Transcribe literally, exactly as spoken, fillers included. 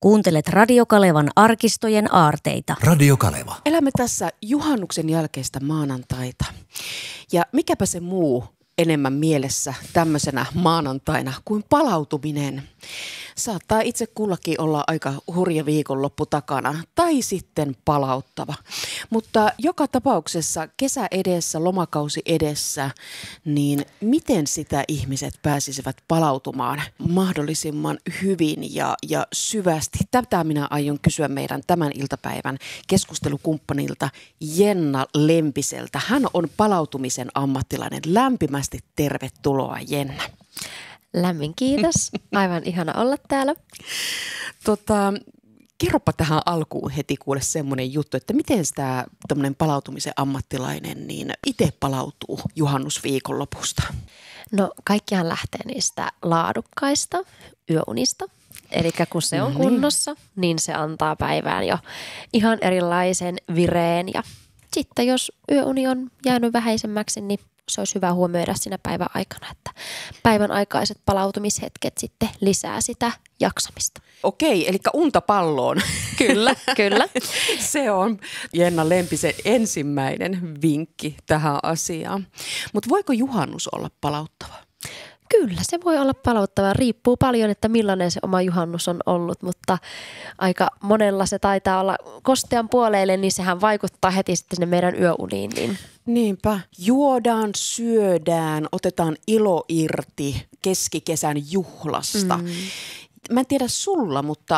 Kuuntelet Radio Kalevan arkistojen aarteita. Radio Kaleva. Elämme tässä juhannuksen jälkeistä maanantaita. Ja mikäpä se muu enemmän mielessä tämmöisenä maanantaina kuin palautuminen. Saattaa itse kullakin olla aika hurja viikonloppu takana tai sitten palauttava. Mutta joka tapauksessa kesä edessä, lomakausi edessä, niin miten sitä ihmiset pääsisivät palautumaan mahdollisimman hyvin ja, ja syvästi? Tätä minä aion kysyä meidän tämän iltapäivän keskustelukumppanilta Jenna Lempiseltä. Hän on palautumisen ammattilainen. Lämpimästi tervetuloa, Jenna. Lämmin kiitos. Aivan ihana olla täällä. Tota, kerropa tähän alkuun heti kuule semmoinen juttu, että miten tämä tämmöinen palautumisen ammattilainen niin itse palautuu juhannusviikonlopusta? No kaikkihan lähtee niistä laadukkaista yöunista. Eli kun se on no niin. kunnossa, niin se antaa päivään jo ihan erilaisen vireen. Ja sitten jos yöuni on jäänyt vähäisemmäksi, niin se olisi hyvä huomioida siinä päivän aikana, että päivän aikaiset palautumishetket sitten lisää sitä jaksamista. Okei, eli unta palloon. Kyllä, kyllä. Se on Jenna Lempisen ensimmäinen vinkki tähän asiaan. Mutta voiko juhannus olla palauttava? Kyllä, se voi olla palauttava. Riippuu paljon, että millainen se oma juhannus on ollut, mutta aika monella se taitaa olla kostean puoleille, niin sehän vaikuttaa heti sitten sinne meidän yöuniin. Niin. Niinpä. Juodaan, syödään, otetaan ilo irti keskikesän juhlasta. Mm. Mä en tiedä sulla, mutta